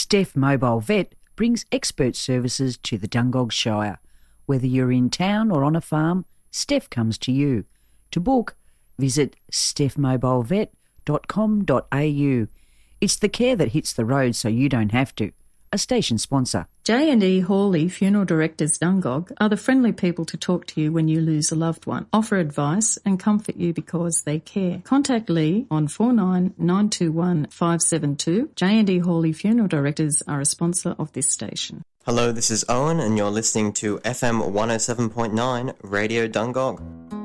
Steph Mobile Vet brings expert services to the Dungog Shire. Whether you're in town or on a farm, Steph comes to you. To book, visit stephmobilevet.com.au. It's the care that hits the road so you don't have to. A station sponsor. J&E Hawley Funeral Directors Dungog are the friendly people to talk to you when you lose a loved one, offer advice and comfort you because they care. Contact Lee on 49921572. 572. J&E Hawley Funeral Directors are a sponsor of this station. Hello, this is Owen and you're listening to FM 107.9 Radio Dungog.